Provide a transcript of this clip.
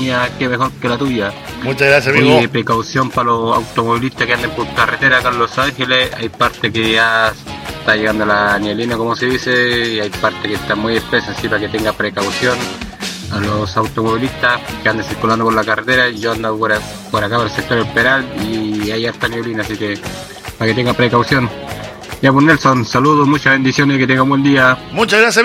mía, qué mejor que la tuya. Muchas gracias, amigo. Oye, precaución para los automovilistas que anden por carretera acá en Los Ángeles. Hay parte que ya está llegando la niebla, como se dice, y hay parte que está muy espesa, así para que tenga precaución. A los automovilistas que anden circulando por la carretera, yo ando por acá por el sector del Peral y hay harta nieblina, así que para que tenga precaución. Ya pues Nelson, saludos, muchas bendiciones, que tenga un buen día. Muchas gracias, amigo.